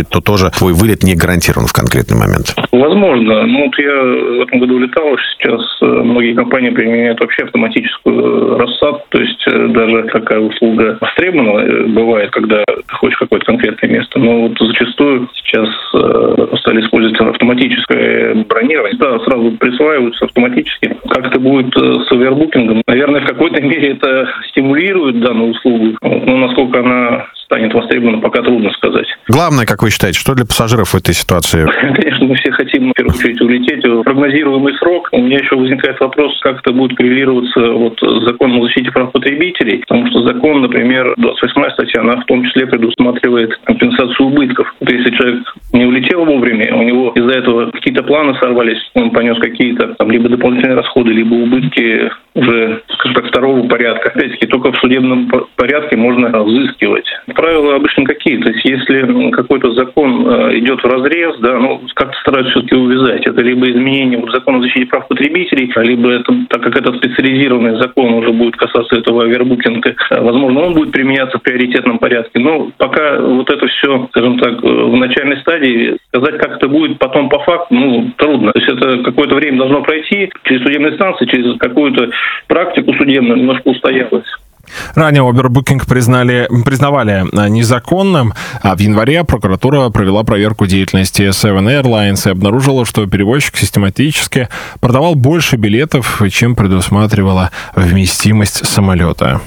то тоже твой вылет не гарантирован в конкретный момент. Возможно. Я в этом году летал. Сейчас многие компании применяют вообще автоматическую рассадку. То есть даже такая услуга востребована бывает, когда ты хочешь какое-то конкретное место. Но зачастую сейчас стали использовать автоматическое бронирование. Да, сразу присваиваются автоматически. Как это будет с овербукингом? Наверное, в какой-то мере это стимулирует данную услугу. Но насколько она станет востребована, пока трудно сказать. Главное, как вы считаете, что для пассажиров в этой ситуации? Конечно, мы все хотим, в первую очередь, улететь в прогнозируемый срок. У меня еще возникает вопрос, как это будет коррелироваться с законом о защите прав потребителей, потому что закон, например, 28-я статья, она в том числе предусматривает компенсацию убытков. Если человек не улетел вовремя, у него из-за этого какие-то планы сорвались, он понес какие-то либо дополнительные расходы, либо убытки уже, скажем так, второго порядка. Опять-таки, только в судебном порядке можно взыскивать. Правила обычно какие? То есть, если какой-то закон идет вразрез, как-то стараются все-таки увязать. Это либо изменение закона о защите прав потребителей, либо это, так как этот специализированный закон уже будет касаться этого овербукинга, возможно, он будет применяться в приоритетном порядке. Но пока это все, скажем так, в начальной стадии, сказать, как это будет потом по факту, трудно. То есть, это какое-то время должно пройти через судебные инстанции, через какую-то практику судебную, немножко устоялось. Ранее овербукинг признавали незаконным, а в январе прокуратура провела проверку деятельности Seven Airlines и обнаружила, что перевозчик систематически продавал больше билетов, чем предусматривала вместимость самолета.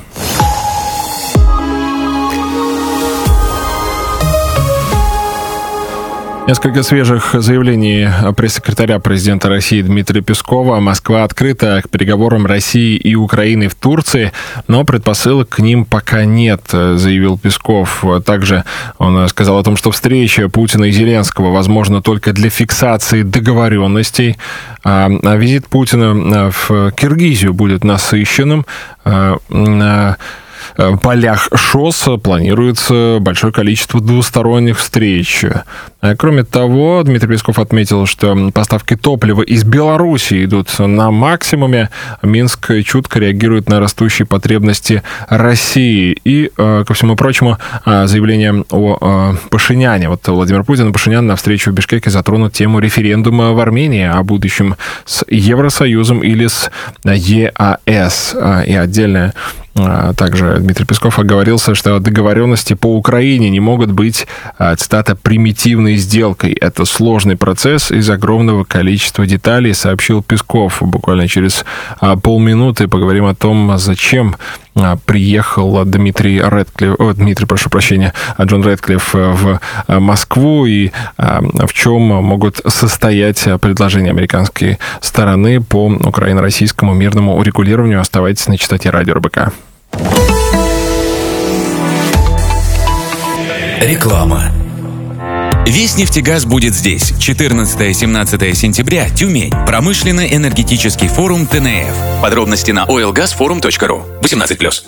Несколько свежих заявлений пресс-секретаря президента России Дмитрия Пескова. Москва открыта к переговорам России и Украины в Турции, но предпосылок к ним пока нет, заявил Песков. Также он сказал о том, что встреча Путина и Зеленского возможна только для фиксации договоренностей. А визит Путина в Киргизию будет насыщенным. На полях ШОС планируется большое количество двусторонних встреч. Кроме того, Дмитрий Песков отметил, что поставки топлива из Беларуси идут на максимуме. Минск чутко реагирует на растущие потребности России. И, ко всему прочему, заявление о Пашиняне. Владимир Путин и Пашинян на встречу в Бишкеке затронут тему референдума в Армении о будущем с Евросоюзом или с ЕАЭС. И отдельно также Дмитрий Песков оговорился, что договоренности по Украине не могут быть, цитата, «примитивной сделкой». Это сложный процесс из огромного количества деталей, сообщил Песков. Буквально через полминуты поговорим о том, зачем приехал Джон Рэдклифф в Москву и в чем могут состоять предложения американской стороны по украино-российскому мирному урегулированию. Оставайтесь на частоте радио РБК. Реклама. Весь нефтегаз будет здесь. 14-17 сентября. Тюмень. Промышленно-энергетический форум ТНФ. Подробности на oilgasforum.ru. 18+.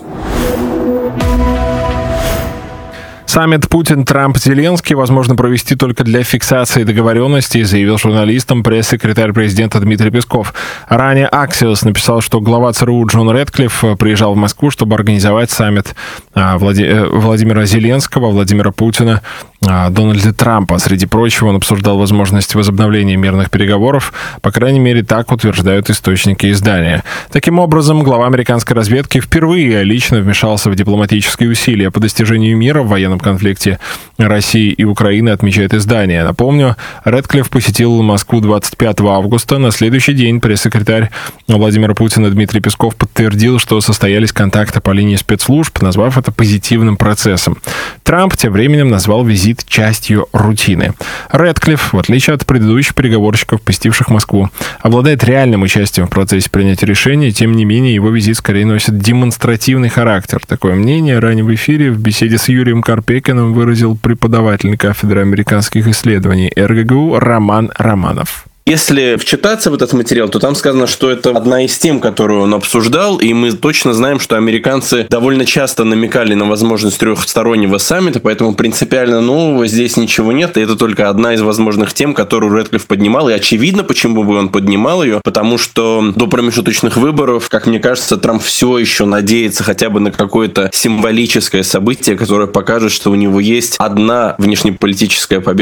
Саммит Путин-Трамп-Зеленский возможно провести только для фиксации договоренностей, заявил журналистам пресс-секретарь президента Дмитрий Песков. Ранее Axios написал, что глава ЦРУ Джон Рэдклифф приезжал в Москву, чтобы организовать саммит Владимира Зеленского, Владимира Путина, Дональда Трампа. Среди прочего, он обсуждал возможность возобновления мирных переговоров. По крайней мере, так утверждают источники издания. Таким образом, глава американской разведки впервые лично вмешался в дипломатические усилия по достижению мира в военном конфликте России и Украины, отмечает издание. Напомню, Рэдклифф посетил Москву 25 августа. На следующий день пресс-секретарь Владимира Путина Дмитрий Песков подтвердил, что состоялись контакты по линии спецслужб, назвав это позитивным процессом. Трамп тем временем назвал визит частью рутины. Рэдклифф, в отличие от предыдущих переговорщиков, посетивших Москву, обладает реальным участием в процессе принятия решений. Тем не менее, его визит скорее носит демонстративный характер. Такое мнение ранее в эфире в беседе с Юрием Карпекиным выразил преподаватель кафедры американских исследований РГГУ Роман Романов. Если вчитаться в этот материал, то там сказано, что это одна из тем, которую он обсуждал, и мы точно знаем, что американцы довольно часто намекали на возможность трехстороннего саммита, поэтому принципиально нового здесь ничего нет, и это только одна из возможных тем, которую Рэдклифф поднимал, и очевидно, почему бы он поднимал ее, потому что до промежуточных выборов, как мне кажется, Трамп все еще надеется хотя бы на какое-то символическое событие, которое покажет, что у него есть одна внешнеполитическая победа